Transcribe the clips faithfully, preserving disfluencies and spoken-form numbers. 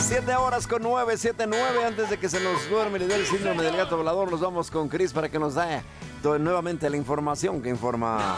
Siete horas con nueve, siete, nueve. Antes de que se nos duerme y le dé el síndrome del gato volador, nos vamos con Chris para que nos dé nuevamente la información que informa.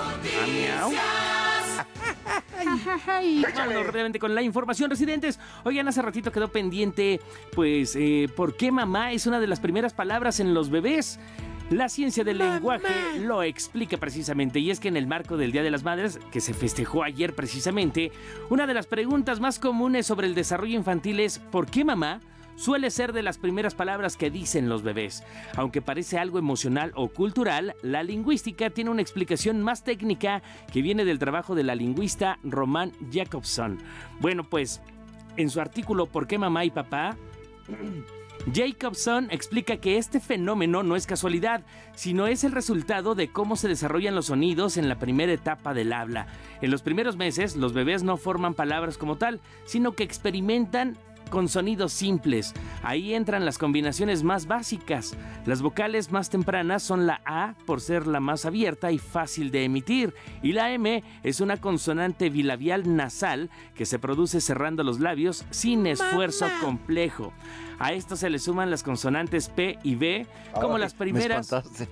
Y vamos realmente con la información, residentes. Oigan, hace ratito quedó pendiente, pues, eh, ¿por qué mamá es una de las primeras palabras en los bebés? La ciencia del Mamá. lenguaje lo explica precisamente, y es que en el marco del Día de las Madres, que se festejó ayer precisamente, una de las preguntas más comunes sobre el desarrollo infantil es ¿por qué mamá? Suele ser de las primeras palabras que dicen los bebés. Aunque parece algo emocional o cultural, la lingüística tiene una explicación más técnica que viene del trabajo de la lingüista Roman Jacobson. Bueno, pues, en su artículo ¿Por qué mamá y papá?, Jacobson explica que este fenómeno no es casualidad, sino es el resultado de cómo se desarrollan los sonidos en la primera etapa del habla. En los primeros meses, los bebés no forman palabras como tal, sino que experimentan con sonidos simples. Ahí entran las combinaciones más básicas. Las vocales más tempranas son la A, por ser la más abierta y fácil de emitir, y la M es una consonante bilabial nasal que se produce cerrando los labios sin esfuerzo Mamá. complejo. A esto se le suman las consonantes P y B, como Ay, las primeras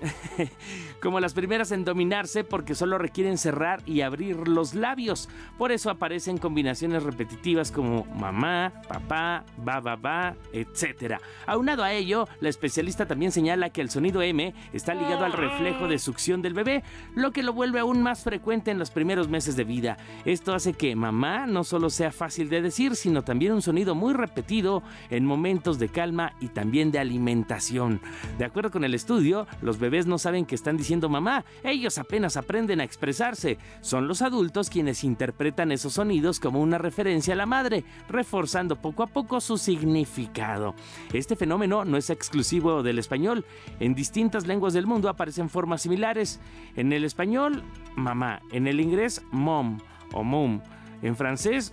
como las primeras en dominarse, porque solo requieren cerrar y abrir los labios. Por eso aparecen combinaciones repetitivas como mamá, papá, ba, ba, ba, etcétera. Aunado a ello, la especialista también señala que el sonido M está ligado al reflejo de succión del bebé, lo que lo vuelve aún más frecuente en los primeros meses de vida. Esto hace que mamá no solo sea fácil de decir, sino también un sonido muy repetido en momentos de calma y también de alimentación. De acuerdo con el estudio, los bebés no saben que están diciendo mamá, ellos apenas aprenden a expresarse. Son los adultos quienes interpretan esos sonidos como una referencia a la madre, reforzando poco a poco su significado. Este fenómeno no es exclusivo del español. En distintas lenguas del mundo aparecen formas similares. En el español, mamá. En el inglés, mom o mum. En francés,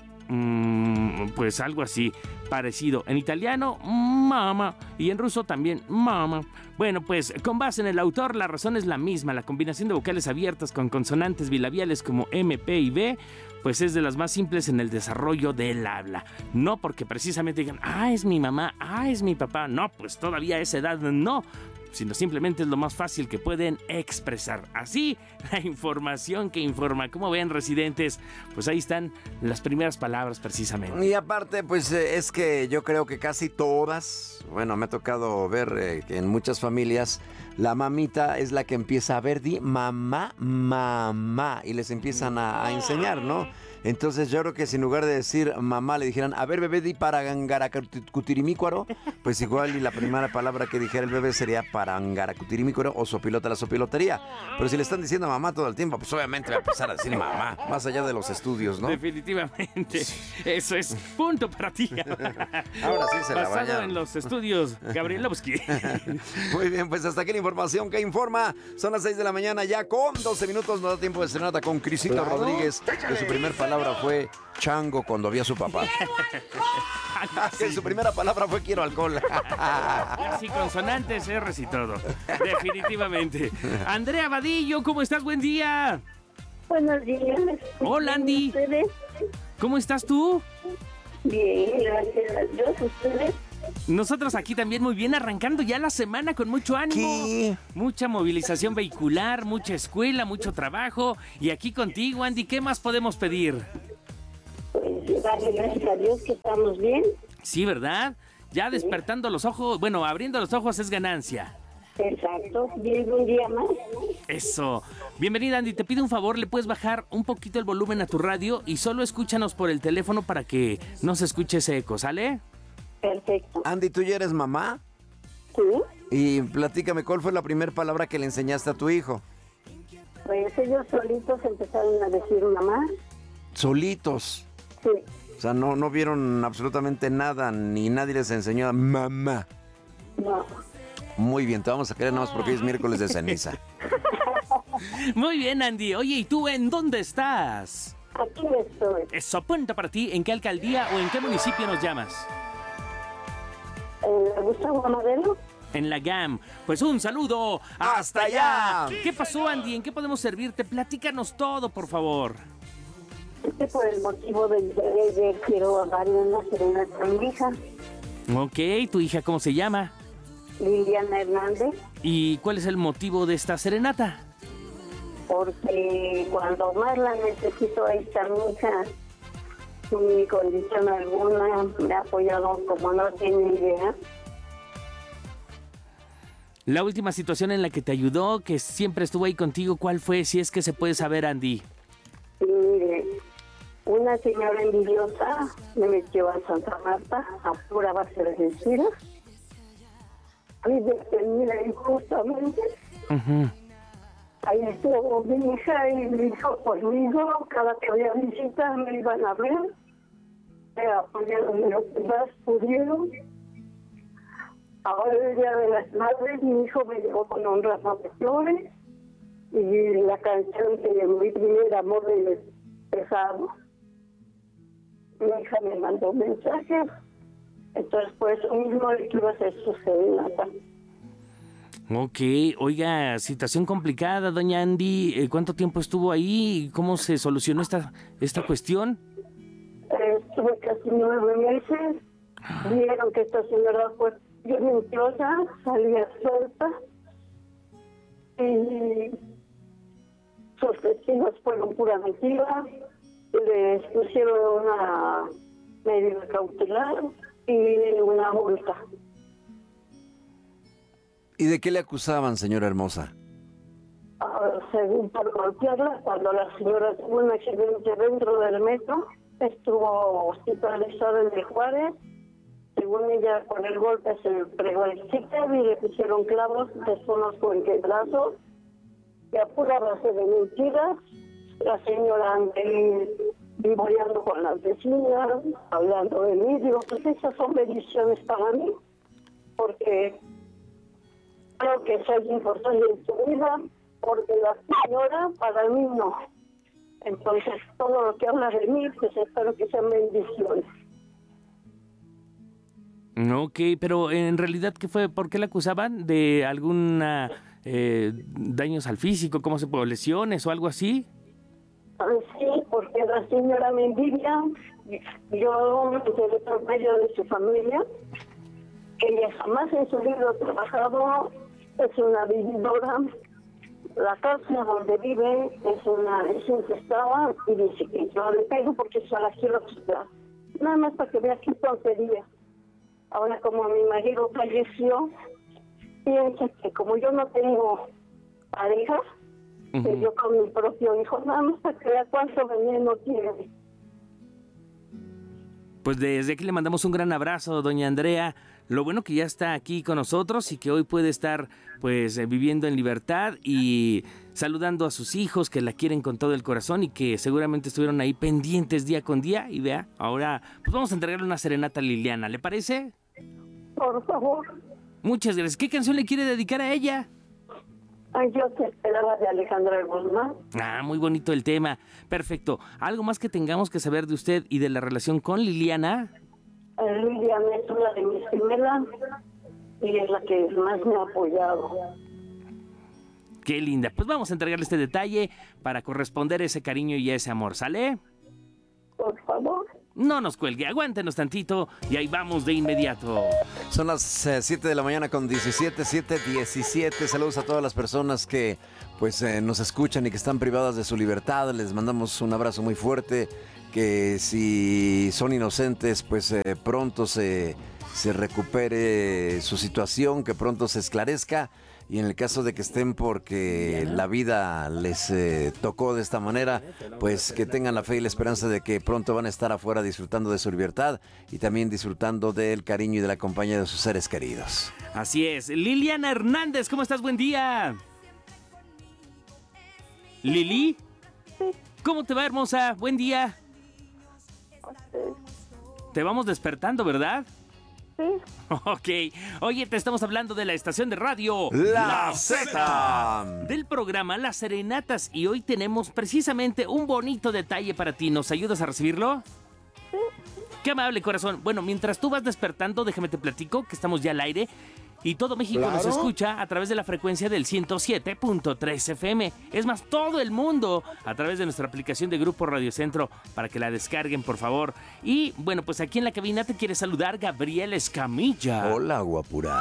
Mm, pues algo así, parecido. En italiano, mama. Y en ruso también, mama. Bueno, pues con base en el autor, la razón es la misma. La combinación de vocales abiertas con consonantes bilabiales como M, P y B, pues es de las más simples en el desarrollo del habla. No porque precisamente digan, ah, es mi mamá, ah, es mi papá. No, pues todavía a esa edad no, sino simplemente es lo más fácil que pueden expresar. Así, la información que informa. Como ven, residentes, pues ahí están las primeras palabras precisamente. Y aparte, pues es que yo creo que casi todas, bueno, me ha tocado ver eh, que en muchas familias la mamita es la que empieza a ver, di mamá, mamá, y les empiezan a, a enseñar, ¿no? Entonces yo creo que si en lugar de decir mamá le dijeran, a ver bebé, di parangaracutirimicuaro, pues igual y la primera palabra que dijera el bebé sería parangaracutirimicuaro o sopilota la sopilotería. Pero si le están diciendo mamá todo el tiempo, pues obviamente va a empezar a decir mamá, más allá de los estudios, ¿no? Definitivamente, eso es punto para ti. Ahora sí se la Basado bañaron. en los estudios Gabrielowski. Muy bien, pues hasta aquí la información que informa. Son las seis de la mañana ya con doce minutos, no da tiempo de serenata con Crisito claro. Rodríguez, que su primer palabra fue chango cuando había su papá. Que su primera palabra fue quiero alcohol. Así consonantes, R's y todo. Definitivamente. Andrea Vadillo, ¿cómo estás? Buen día. Buenos días. Hola, Andy. ¿Ustedes? ¿Cómo estás tú? Bien, gracias a Dios. ¿Ustedes? Nosotros aquí también muy bien, arrancando ya la semana con mucho ánimo. ¿Qué? Mucha movilización vehicular, mucha escuela, mucho trabajo. Y aquí contigo, Andy, ¿qué más podemos pedir? Pues darle gracias a Dios que estamos bien. Sí, ¿verdad? Ya despertando los ojos, bueno, abriendo los ojos es ganancia. Exacto, viene un día más. Eso. Bienvenida, Andy. Te pido un favor, ¿le puedes bajar un poquito el volumen a tu radio? Y solo escúchanos por el teléfono para que no se escuche ese eco, ¿sale? Perfecto. Andy, ¿tú ya eres mamá? Sí. Y platícame, ¿cuál fue la primera palabra que le enseñaste a tu hijo? Pues ellos solitos empezaron a decir mamá. Solitos. Sí. O sea, no, no vieron absolutamente nada, ni nadie les enseñó a mamá. No. Muy bien, te vamos a querer nada más porque hoy es miércoles de ceniza. Muy bien, Andy. Oye, ¿y tú en dónde estás? Aquí estoy. Eso, punto para ti. ¿En qué alcaldía o en qué municipio nos llamas? Eh, Gustavo Amadero. En la G A M. Pues un saludo hasta allá. ¿Qué pasó, Andy? ¿En qué podemos servirte? Platícanos todo, por favor. Es que por el motivo del bebé quiero darle una serenata a mi hija. Ok, ¿tu hija cómo se llama? Liliana Hernández, ¿Y cuál es el motivo de esta serenata? porque cuando más la necesito, ahí está mi hija, sin condición alguna, me ha apoyado como no tiene idea. La última situación en la que te ayudó, que siempre estuvo ahí contigo, ¿cuál fue? Si es que se puede saber, Andy. Y mire, una señora envidiosa me metió a Santa Marta a pura base de mentiras. Y detenida injustamente. Uh-huh. Ahí estuvo mi hija y mi hijo conmigo. Cada que había visita me iban a ver. Me apoyaron en lo que más pudieron. Ahora el día de las madres, mi hijo me llegó con un ramo de flores y la canción de mi primer amor de pesado. Mi hija me mandó mensajes, entonces por eso mismo le quiero hacer su serenata. Ok, oiga, situación complicada, doña Andy. Eh, ¿Cuánto tiempo estuvo ahí? ¿Cómo se solucionó esta, esta cuestión? Eh, estuve casi nueve meses. Vieron que esta señora fue bien mentirosa, salía suelta. Y sus testigos fueron pura mentira. Les pusieron una medida cautelar y una multa. ¿Y de qué le acusaban, señora hermosa? Ah, según por golpearla, cuando la señora tuvo un accidente dentro del metro, estuvo hospitalizada en el Juárez. Según ella, con el golpe se le pegó el zíper y le pusieron clavos, desconozco en qué brazo. Y a pura base de mentiras, la señora anda ahí vivoreando con las vecinas, hablando de mí. Digo, pues esas son bendiciones para mí, porque creo que soy importante en su vida, porque la señora para mí no. Entonces, todo lo que habla de mí, pues espero que sean bendiciones. Ok, pero en realidad, ¿qué fue? ¿Por qué la acusaban? ¿De alguna eh, daños al físico? ¿Cómo se puede? ¿Lesiones o algo así? Sí, porque la señora me envidia. Yo me enteré por medio de su familia. Ella jamás en su vida ha trabajado, es una vividora. La casa donde vive es una es infestada y dice que yo le pego porque se la quiero quitar. Nada más para que vea qué tontería. Ahora, como mi marido falleció, piensa que como yo no tengo pareja, uh-huh. que yo con mi propio hijo, nada más para que vea cuánto veneno tiene. Pues desde aquí le mandamos un gran abrazo, doña Andrea. Lo bueno que ya está aquí con nosotros y que hoy puede estar pues viviendo en libertad y saludando a sus hijos que la quieren con todo el corazón y que seguramente estuvieron ahí pendientes día con día. Y vea, ahora pues vamos a entregarle una serenata a Liliana, ¿le parece? Por favor. Muchas gracias. ¿Qué canción le quiere dedicar a ella? Ay, yo te esperaba de Alejandra Guzmán. Ah, muy bonito el tema. Perfecto. ¿Algo más que tengamos que saber de usted y de la relación con Liliana? Eh, Liliana es una de mis gemelas y es la que más me ha apoyado. Qué linda. Pues vamos a entregarle este detalle para corresponder ese cariño y ese amor. ¿Sale? Por favor. No nos cuelgue, aguántenos tantito y ahí vamos de inmediato. Son las eh, siete de la mañana con diecisiete, siete diecisiete. Saludos a todas las personas que pues eh, nos escuchan y que están privadas de su libertad. Les mandamos un abrazo muy fuerte. Que si son inocentes, pues eh, pronto se, se recupere su situación, que pronto se esclarezca. Y en el caso de que estén porque la vida les eh, tocó de esta manera, pues que tengan la fe y la esperanza de que pronto van a estar afuera disfrutando de su libertad y también disfrutando del cariño y de la compañía de sus seres queridos. Así es. Liliana Hernández, ¿cómo estás? Buen día. ¿Lili? ¿Cómo te va, hermosa? Buen día. Te vamos despertando, ¿verdad? Sí. Ok. Oye, te estamos hablando de la estación de radio La Z. Del programa Las Serenatas. Y hoy tenemos precisamente un bonito detalle para ti. ¿Nos ayudas a recibirlo? Sí. Qué amable, corazón. Bueno, mientras tú vas despertando, déjame te platico que estamos ya al aire. Y todo México Claro. nos escucha a través de la frecuencia del ciento siete punto tres F M. Es más, todo el mundo a través de nuestra aplicación de Grupo Radio Centro para que la descarguen, por favor. Y bueno, pues aquí en la cabina te quiere saludar Gabriel Escamilla. Hola, guapura.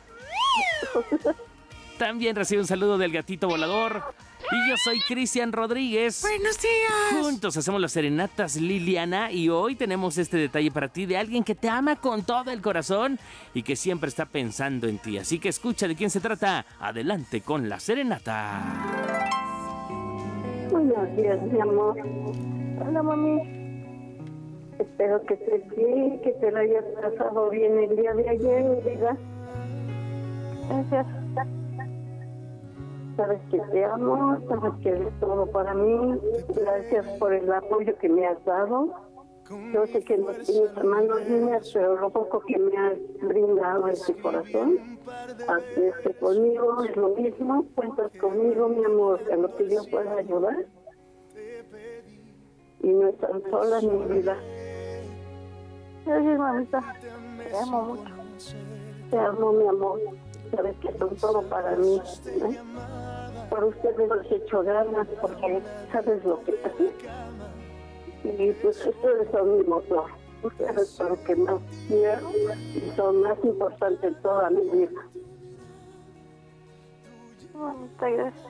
También recibe un saludo del gatito volador. Y yo soy Cristian Rodríguez. ¡Buenos días! Juntos hacemos las serenatas, Liliana, y hoy tenemos este detalle para ti de alguien que te ama con todo el corazón y que siempre está pensando en ti. Así que escucha de quién se trata. Adelante con la serenata. Buenos días, mi amor. Hola, mami. Espero que estés bien, que te lo hayas pasado bien el día de ayer, mi vida. Gracias. Sabes que te amo, sabes que eres todo para mí. Gracias por el apoyo que me has dado. Yo sé que no tienes hermanos niñas, pero lo poco que me has brindado es tu corazón. Así es que conmigo es lo mismo. Cuentas conmigo, mi amor, a lo que yo pueda ayudar. Y no están solas, mi vida. Gracias, mamita. Te amo mucho. Te amo, mi amor. Sabes que son todo para mí, ¿eh? Por ustedes los he hecho ganas, porque sabes lo que pasa. Y pues ustedes son mi motor. Ustedes son lo que más quiero y son más importantes en toda mi vida. Mamita, gracias.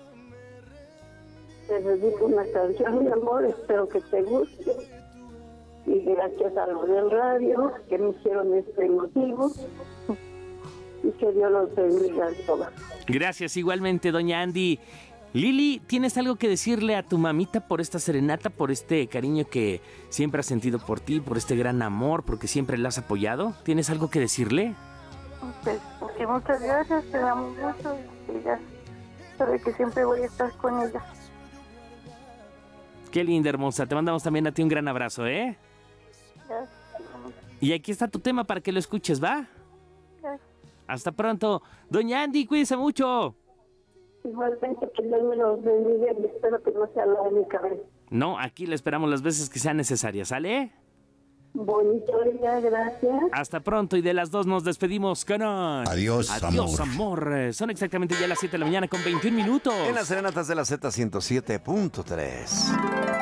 Te dedico una canción, mi amor, espero que te guste. Y gracias a los del radio que me hicieron este motivo. Y que Dios los bendiga a todos. Gracias igualmente, doña Andy. Lili, ¿tienes algo que decirle a tu mamita por esta serenata, por este cariño que siempre ha sentido por ti, por este gran amor, porque siempre la has apoyado? ¿Tienes algo que decirle? Pues, porque muchas gracias, te amo mucho y ella sabe que siempre voy a estar con ella. Qué linda, hermosa. Te mandamos también a ti un gran abrazo, ¿eh? Gracias. Y aquí está tu tema para que lo escuches, ¿va? Gracias. Hasta pronto. Doña Andy, cuídese mucho. Igualmente que Dios me los bendiga y espero que no sea la única vez. No, aquí le esperamos las veces que sean necesarias, ¿sale? Bonito día, gracias. Hasta pronto y de las dos nos despedimos con... Adiós, Adiós, amor. amor. Son exactamente ya las siete de la mañana con veintiún minutos. En las serenatas de la Z ciento siete punto tres.